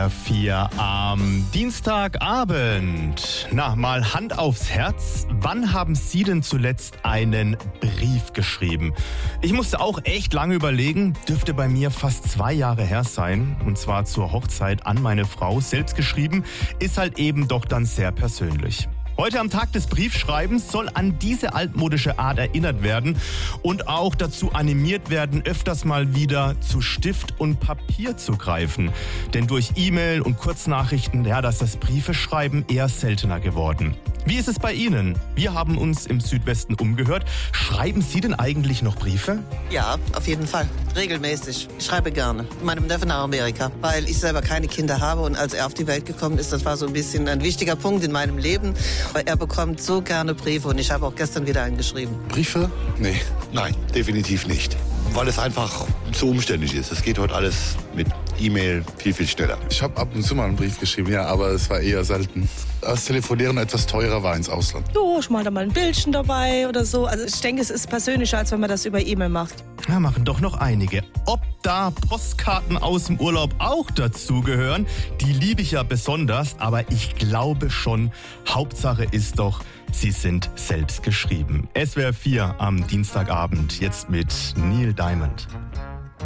4 am Dienstagabend. Na, mal Hand aufs Herz. Wann haben Sie denn zuletzt einen Brief geschrieben? Ich musste auch echt lange überlegen. Dürfte bei mir fast 2 Jahre her sein. Und zwar zur Hochzeit an meine Frau. Selbst geschrieben ist halt eben doch dann sehr persönlich. Heute am Tag des Briefschreibens soll an diese altmodische Art erinnert werden und auch dazu animiert werden, öfters mal wieder zu Stift und Papier zu greifen. Denn durch E-Mail und Kurznachrichten, da ist das Briefeschreiben eher seltener geworden. Wie ist es bei Ihnen? Wir haben uns im Südwesten umgehört. Schreiben Sie denn eigentlich noch Briefe? Ja, auf jeden Fall. Regelmäßig. Ich schreibe gerne. Meinem Neffen nach Amerika, weil ich selber keine Kinder habe und als er auf die Welt gekommen ist, das war so ein bisschen ein wichtiger Punkt in meinem Leben. Weil er bekommt so gerne Briefe und ich habe auch gestern wieder einen geschrieben. Briefe? Nee, nein, definitiv nicht. Weil es einfach zu umständlich ist. Es geht heute alles mit E-Mail viel, viel schneller. Ich habe ab und zu mal einen Brief geschrieben, ja, aber es war eher selten. Das Telefonieren etwas teurer war ins Ausland. Jo, ich mal da mal ein Bildchen dabei oder so. Also ich denke, es ist persönlicher, als wenn man das über E-Mail macht. Ja, machen doch noch einige. Ob da Postkarten aus dem Urlaub auch dazugehören, die liebe ich ja besonders, aber ich glaube schon, Hauptsache ist doch, sie sind selbst geschrieben. SWR 4 am Dienstagabend, jetzt mit Neil Diamond.